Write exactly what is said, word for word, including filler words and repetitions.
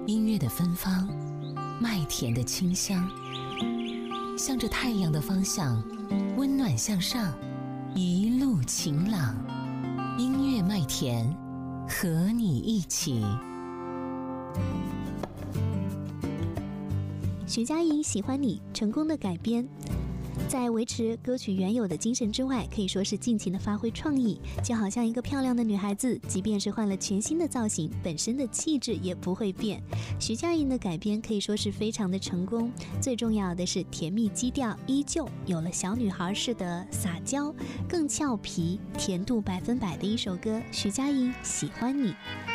音乐的芬芳，麦田的清香，向着太阳的方向，温暖向上，一路晴朗。音乐麦田，和你一起。 徐佳莹喜欢你成功的改编，在维持歌曲原有的精神之外，可以说是尽情的发挥创意，就好像一个漂亮的女孩子，即便是换了全新的造型，本身的气质也不会变。徐佳莹的改编可以说是非常的成功，最重要的是甜蜜基调依旧，有了小女孩式的撒娇，更俏皮，甜度百分百的一首歌。徐佳莹喜欢你。